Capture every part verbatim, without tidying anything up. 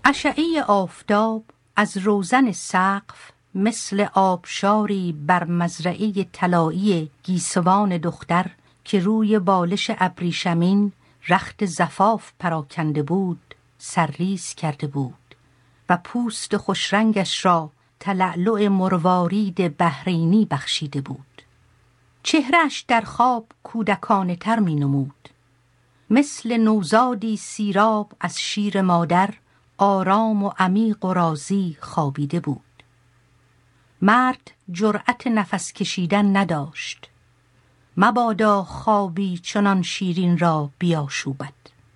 اشعه آفتاب از روزن سقف مثل آبشاری بر مزرعه طلایی گیسوان دختر که روی بالش ابریشمین رخت زفاف پراکنده بود سرریز کرده بود و پوست خوشرنگش را تلألؤ مروارید بحرینی بخشیده بود. چهرهش در خواب کودکانه تر می نمود. مثل نوزادی سیراب از شیر مادر آرام و عمیق و راضی خوابیده بود. مرد جرأت نفس کشیدن نداشت. مبادا خوابی چنان شیرین را بیاشوبد.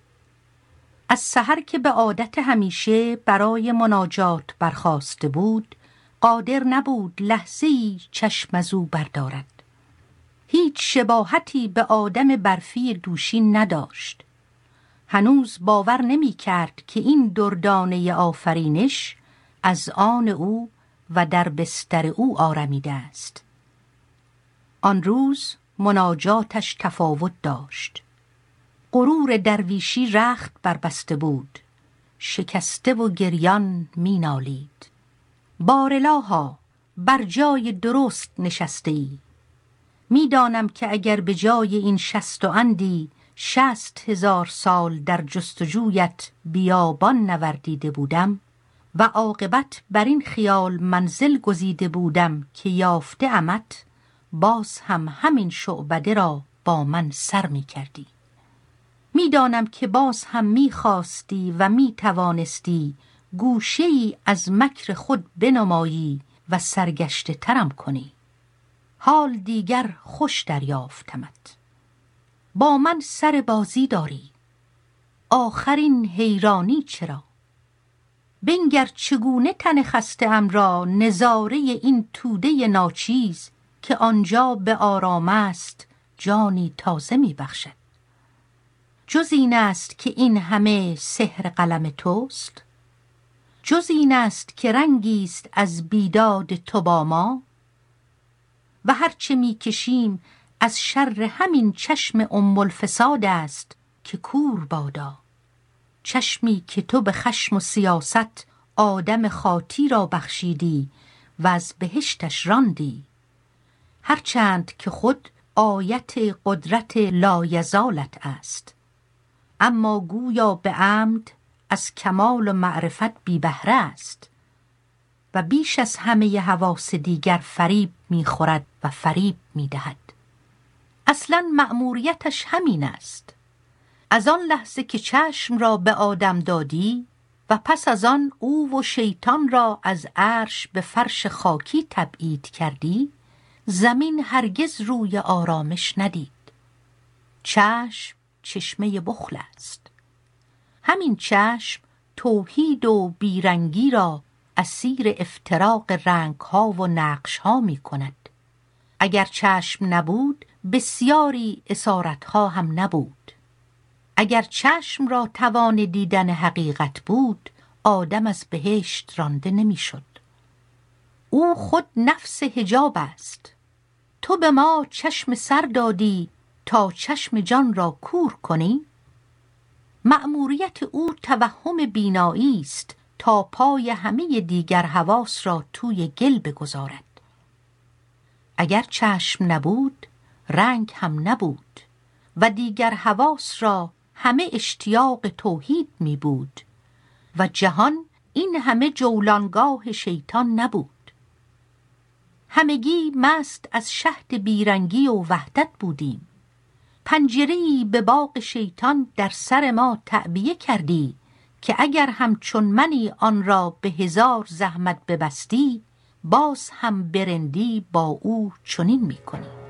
از سحر که به عادت همیشه برای مناجات برخاسته بود، قادر نبود لحظه‌ای چشم از او بردارد. هیچ شباهتی به آدم برفی دوشین نداشت. هنوز باور نمی کرد که این دردانه آفرینش از آن او و در بستر او آرمیده است. آن روز مناجاتش تفاوت داشت. غرور درویشی رخت بربسته بود. شکسته و گریان می نالید. بارالها، بر جای درست نشسته ای. می دانم که اگر به جای این شست و اندی شست هزار سال در جستجویت بیابان نوردیده بودم و عاقبت بر این خیال منزل گزیده بودم که یافته امت، باز هم همین شعبده را با من سر می کردی. می دانم که باز هم می خواستی و می توانستی گوشه‌ای از مکر خود بنمایی و سرگشته ترم کنی. حال دیگر خوش دریافتمت. با من سر بازی داری. آخرین حیرانی چرا؟ بنگر چگونه تن خسته ام را نظاره این توده ناچیز که آنجا به آرام است جانی تازه می بخشد. جز این است که این همه سحر قلم توست؟ جز این است که رنگی است از بیداد تو با ما؟ و هرچه می کشیم از شر همین چشم ام الفساد است که کور بادا. چشمی که تو به خشم و سیاست آدم خاطی را بخشیدی و از بهشتش راندی، هرچند که خود آیت قدرت لایزالت است، اما گویا به عمد از کمال و معرفت بی بهره است و بیش از همه حواس دیگر فریب می‌خورد و فریب می‌دهد. اصلاً مأموریتش همین است. از آن لحظه که چشم را به آدم دادی و پس از آن او و شیطان را از عرش به فرش خاکی تبعید کردی، زمین هرگز روی آرامش ندید. چشم چشمه بخل است. همین چشم توحید و بیرنگی را اسیر افتراق رنگ‌ها و نقش‌ها می‌کند. اگر چشم نبود بسیاری اسارت‌ها هم نبود. اگر چشم را توان دیدن حقیقت بود، آدم از بهشت رانده نمی‌شد. او خود نفس حجاب است. تو به ما چشم سر دادی تا چشم جان را کور کنی؟ مأموریت او توهم بینایی است تا پای همه دیگر حواس را توی گل بگذارد. اگر چشم نبود، رنگ هم نبود و دیگر حواس را همه اشتیاق توحید می بود و جهان این همه جولانگاه شیطان نبود. همگی مست از شهد بیرنگی و وحدت بودیم. پنجره‌ای به باغ شیطان در سر ما تعبیه کردی که اگر همچون منی آن را به هزار زحمت ببستی، باز هم برندی با او چنین می کنی.